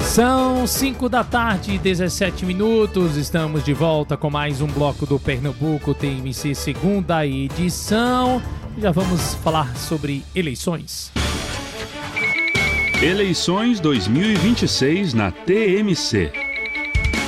São 5 da tarde, 17 minutos. Estamos de volta com mais um bloco do Pernambuco TMC, segunda edição. Já vamos falar sobre eleições. Eleições 2026 na TMC.